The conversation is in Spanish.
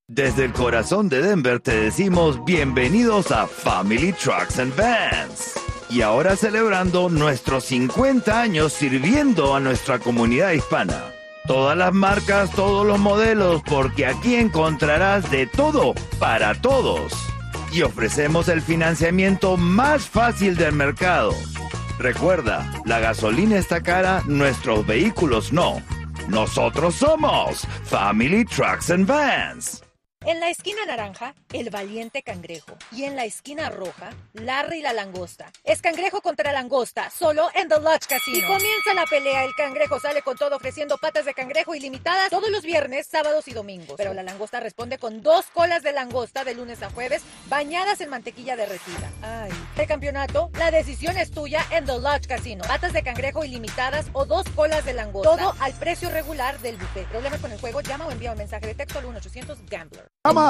Desde el corazón de Denver te decimos bienvenidos a Family Trucks and Vans. Y ahora celebrando nuestros 50 años sirviendo a nuestra comunidad hispana. Todas las marcas, todos los modelos, porque aquí encontrarás de todo para todos. Y ofrecemos el financiamiento más fácil del mercado. Recuerda, la gasolina está cara, nuestros vehículos no. Nosotros somos Family Trucks and Vans. En la esquina naranja, el valiente cangrejo. Y en la esquina roja, Larry la langosta. Es cangrejo contra langosta, solo en The Lodge Casino. Y comienza la pelea. El cangrejo sale con todo ofreciendo patas de cangrejo ilimitadas todos los viernes, sábados y domingos. Pero la langosta responde con 2 colas de langosta de lunes a jueves, bañadas en mantequilla derretida. Ay. De campeonato, la decisión es tuya en The Lodge Casino. Patas de cangrejo ilimitadas o 2 colas de langosta. Todo al precio regular del buffet. ¿Problemas con el juego? Llama o envía un mensaje de texto al 1-800-GAMBLER.